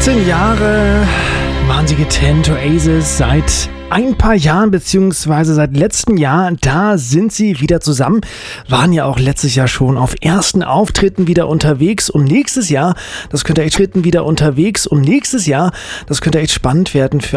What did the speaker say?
15 Jahre waren sie getrennt, Oasis, seit ein paar Jahren, beziehungsweise seit letztem Jahr, da sind sie wieder zusammen, waren ja auch letztes Jahr schon auf ersten Auftritten wieder unterwegs und nächstes Jahr, das könnte echt spannend werden für